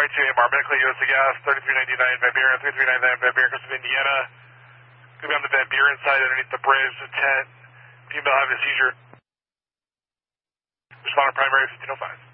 right, AMR, medically USA gas, 3399 Van Buren, 3399 Van Buren, comes from Indiana. Could be on the Van Buren side underneath the bridge, the tent. Female having a seizure. Responder primary 1505.